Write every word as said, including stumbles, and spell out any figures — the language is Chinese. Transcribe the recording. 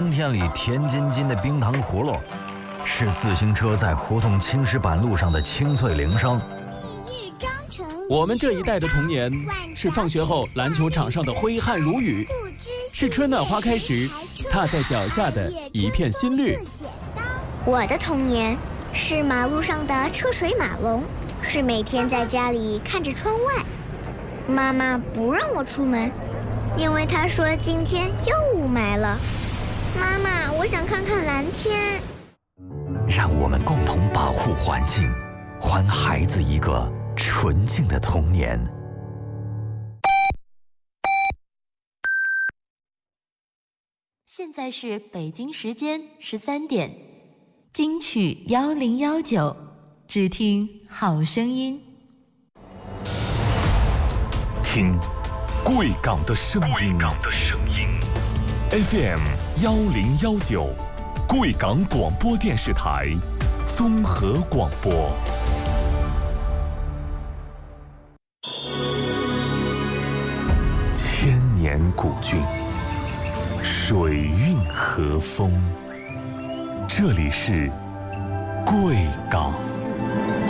冬天里甜津津的冰糖葫芦，是自行车在胡同青石板路上的清脆铃声。 我们这一代的童年，是放学后篮球场上的挥汗如雨，是春暖花开时踏在脚下的一片新绿。 我的童年是马路上的车水马龙，是每天在家里看着窗外。妈妈不让我出门，因为她说今天又雾霾了。妈妈，我想看看蓝天。 让我们共同保护环境，还孩子一个纯净的童年。 现在是北京时间十三点，金曲幺零幺九，只听好声音。 听贵港的声音 ，F M 幺零幺九，贵港广播电视台综合广播。千年古郡，水韵和风，这里是贵港。